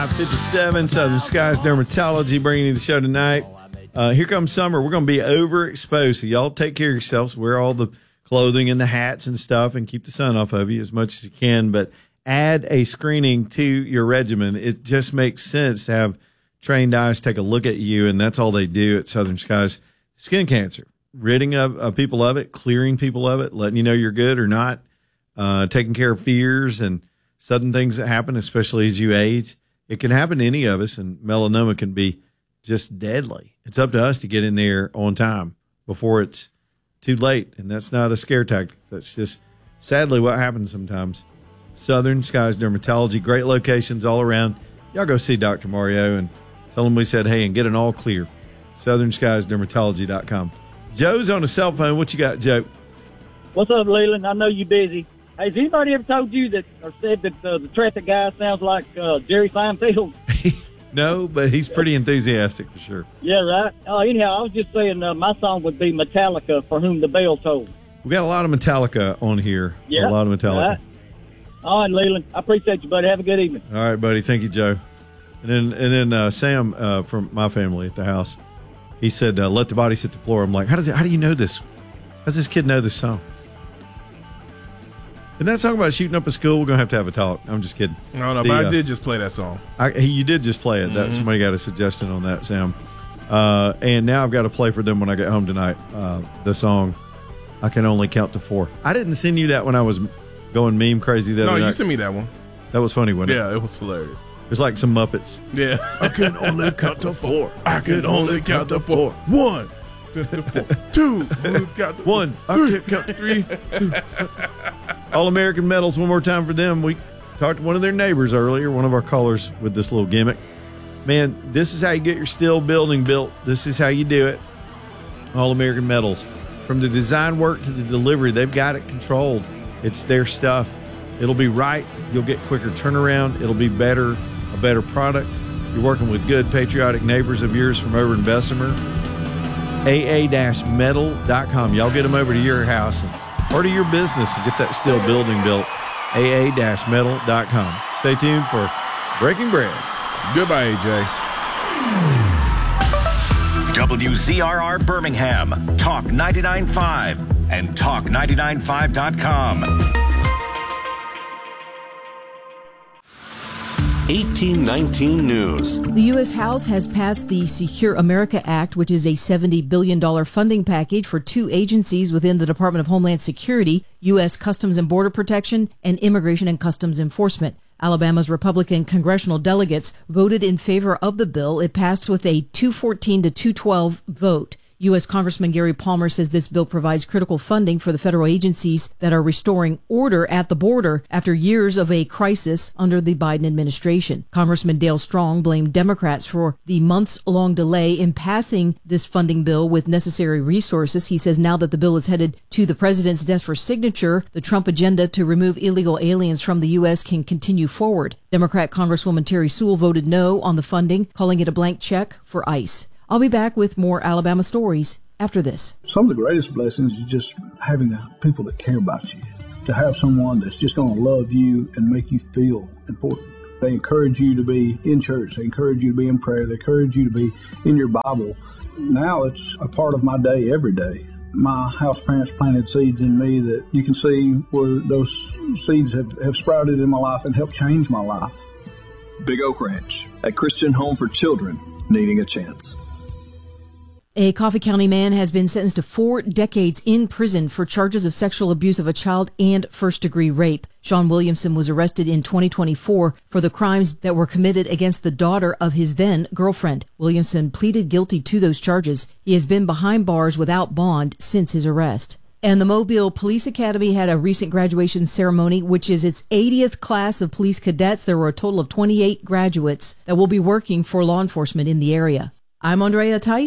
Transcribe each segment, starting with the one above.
57 Southern Skies Dermatology bringing you the show tonight. Here comes summer. We're going to be overexposed, so y'all take care of yourselves. Wear all the clothing and the hats and stuff and keep the sun off of you as much as you can, but add a screening to your regimen. It just makes sense to have trained eyes take a look at you, and that's all they do at Southern Skies. Skin cancer, ridding of people of it, clearing people of it, letting you know you're good or not, taking care of fears and sudden things that happen, especially as you age. It can happen to any of us, and melanoma can be just deadly. It's up to us to get in there on time before it's too late, and that's not a scare tactic. That's just sadly what happens sometimes. Southern Skies Dermatology, great locations all around. Y'all go see Dr. Mario and tell him we said hey and get an all clear. SouthernSkiesDermatology.com. Joe's on a cell phone. What you got, Joe? What's up, Leland? I know you're busy. Hey, has anybody ever told you that or said that the traffic guy sounds like Jerry Seinfeld? No, but he's pretty enthusiastic for sure. Yeah, right. Anyhow, I was just saying my song would be Metallica, For Whom the Bell Tolls. We got a lot of Metallica on here. Yeah, a lot of Metallica. Right. All right, Leland. I appreciate you, buddy. Have a good evening. All right, buddy. Thank you, Joe. And then Sam from my family at the house, he said, "Let the bodies hit the floor." I'm like, how do you know this? How does this kid know this song? Isn't that song about shooting up a school? We're going to have a talk. I'm just kidding. No, but I did just play that song. You did just play it. Mm-hmm. Somebody got a suggestion on that, Sam. And now I've got to play for them when I get home tonight, the song, I Can Only Count to 4. I didn't send you that when I was going meme crazy the other night. No, you sent me that one. That was funny, wasn't it? Yeah, it was hilarious. It's like some Muppets. Yeah. I can only count to 4. I can only count to 4. 1. 2. 1. I can't count to 3. All-American medals one more time for them. We talked to one of their neighbors earlier, one of our callers with this little gimmick. Man, this is how you get your steel building built. This is how you do it. All-American medals. From the design work to the delivery, they've got it controlled. It's their stuff. It'll be right. You'll get quicker turnaround. It'll be better, a better product. You're working with good, patriotic neighbors of yours from over in Bessemer. AA-metal.com. Y'all get them over to your house or to your business and get that steel building built. AA-metal.com. Stay tuned for Breaking Bread. Goodbye, AJ. WZRR Birmingham, Talk 99.5 and Talk995.com. 1819 News. The U.S. House has passed the Secure America Act, which is a $70 billion funding package for two agencies within the Department of Homeland Security, U.S. Customs and Border Protection, and Immigration and Customs Enforcement. Alabama's Republican congressional delegates voted in favor of the bill. It passed with a 214 to 212 vote. U.S. Congressman Gary Palmer says this bill provides critical funding for the federal agencies that are restoring order at the border after years of a crisis under the Biden administration. Congressman Dale Strong blamed Democrats for the months-long delay in passing this funding bill with necessary resources. He says now that the bill is headed to the president's desk for signature, the Trump agenda to remove illegal aliens from the U.S. can continue forward. Democrat Congresswoman Terry Sewell voted no on the funding, calling it a blank check for ICE. I'll be back with more Alabama stories after this. Some of the greatest blessings is just having people that care about you, to have someone that's just going to love you and make you feel important. They encourage you to be in church. They encourage you to be in prayer. They encourage you to be in your Bible. Now it's a part of my day every day. My house parents planted seeds in me that you can see where those seeds have sprouted in my life and helped change my life. Big Oak Ranch, a Christian home for children needing a chance. A Coffee County man has been sentenced to 4 decades in prison for charges of sexual abuse of a child and first-degree rape. Sean Williamson was arrested in 2024 for the crimes that were committed against the daughter of his then-girlfriend. Williamson pleaded guilty to those charges. He has been behind bars without bond since his arrest. And the Mobile Police Academy had a recent graduation ceremony, which is its 80th class of police cadets. There were a total of 28 graduates that will be working for law enforcement in the area. I'm Andrea Tice.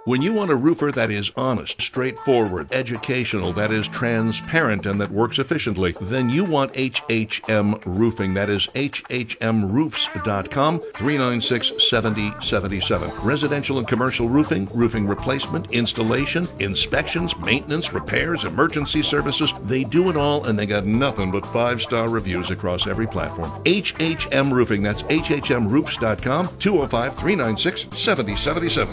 When you want a roofer that is honest, straightforward, educational, that is transparent, and that works efficiently, then you want HHM Roofing. That is HHMroofs.com, 396-7077. Residential and commercial roofing, roofing replacement, installation, inspections, maintenance, repairs, emergency services. They do it all, and they got nothing but 5-star reviews across every platform. HHM Roofing. That's HHMroofs.com, 205-396-7077.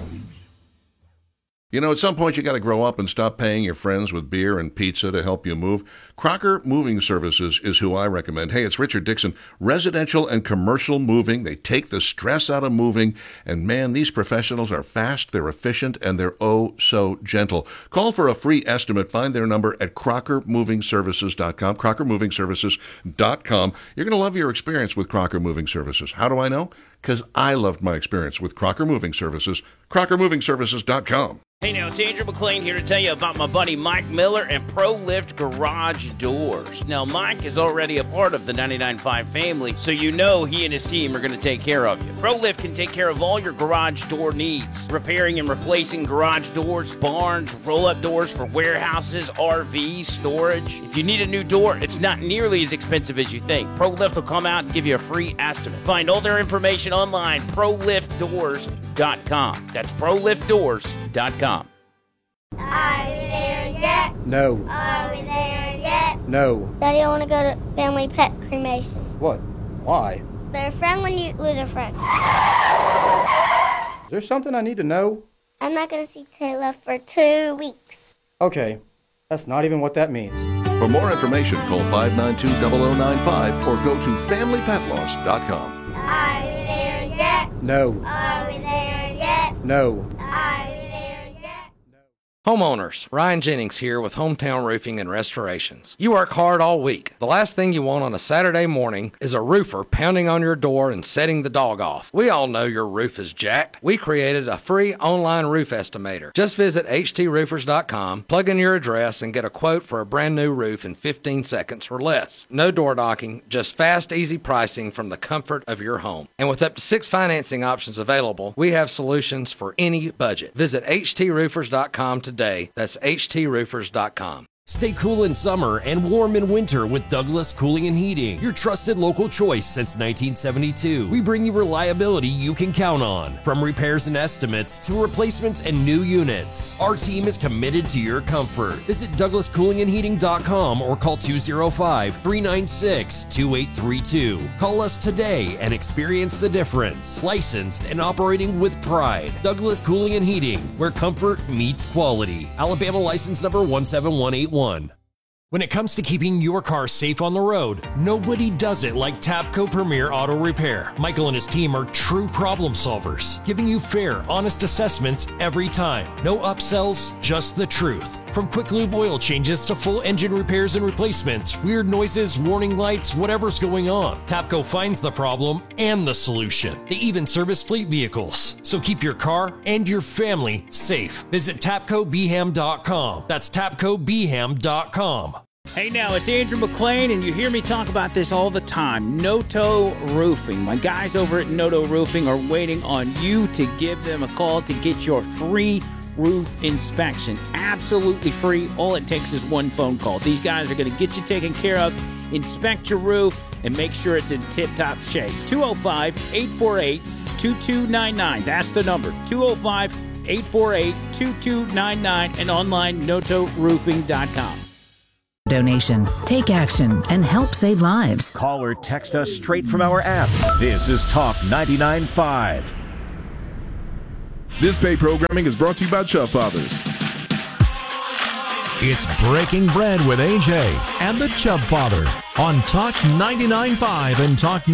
You know, at some point you got to grow up and stop paying your friends with beer and pizza to help you move. Crocker Moving Services is who I recommend. Hey, it's Richard Dixon. Residential and commercial moving. They take the stress out of moving. And man, these professionals are fast, they're efficient, and they're oh so gentle. Call for a free estimate. Find their number at CrockerMovingServices.com, CrockerMovingServices.com. You're going to love your experience with Crocker Moving Services. How do I know? Because I loved my experience with Crocker Moving Services. CrockerMovingServices.com. Hey now, it's Andrew McLean here to tell you about my buddy Mike Miller and ProLift Garage Doors. Now, Mike is already a part of the 99.5 family, so you know he and his team are going to take care of you. ProLift can take care of all your garage door needs, repairing and replacing garage doors, barns, roll-up doors for warehouses, RVs, storage. If you need a new door, it's not nearly as expensive as you think. ProLift will come out and give you a free estimate. Find all their information online, ProLiftDoors.com. That's ProLiftDoors.com. Are we there yet? No. Are we there yet? No. Daddy, I want to go to family pet cremation. What? Why? They're a friend when you lose a friend. Is there something I need to know? I'm not going to see Taylor for 2 weeks. Okay. That's not even what that means. For more information, call 592-0095 or go to FamilyPetLoss.com. Are we there yet? No. Are we there yet? No. Are we there yet? Homeowners, Ryan Jennings here with Hometown Roofing and Restorations. You work hard all week. The last thing you want on a Saturday morning is a roofer pounding on your door and setting the dog off. We all know your roof is jacked. We created a free online roof estimator. Just visit HTRoofers.com, plug in your address, and get a quote for a brand new roof in 15 seconds or less. No door knocking, just fast, easy pricing from the comfort of your home. And with up to 6 financing options available, we have solutions for any budget. Visit HTRoofers.com today. That's HTRoofers.com. Stay cool in summer and warm in winter with Douglas Cooling and Heating, your trusted local choice since 1972. We bring you reliability you can count on, from repairs and estimates to replacements and new units. Our team is committed to your comfort. Visit DouglasCoolingandHeating.com or call 205-396-2832. Call us today and experience the difference. Licensed and operating with pride. Douglas Cooling and Heating, where comfort meets quality. Alabama license number 17181. When it comes to keeping your car safe on the road, nobody does it like Tapco Premier Auto Repair. Michael and his team are true problem solvers, giving you fair, honest assessments every time. No upsells, just the truth. From quick lube oil changes to full engine repairs and replacements, weird noises, warning lights, whatever's going on, Tapco finds the problem and the solution. They even service fleet vehicles. So keep your car and your family safe. Visit TapcoBham.com. That's TapcoBham.com. Hey now, it's Andrew McLean, and you hear me talk about this all the time. Noto Roofing. My guys over at Noto Roofing are waiting on you to give them a call to get your free roof inspection. Absolutely free. All it takes is one phone call. These guys are going to get you taken care of, inspect your roof, and make sure it's in tip-top shape. 205-848-2299. That's the number. 205-848-2299 and online notoroofing.com. Donation. Take action and help save lives. Call or text us straight from our app. This is Talk 99.5. This paid programming is brought to you by Chubb Fathers. It's Breaking Bread with AJ and the Chubb Father on Talk 99.5 and Talk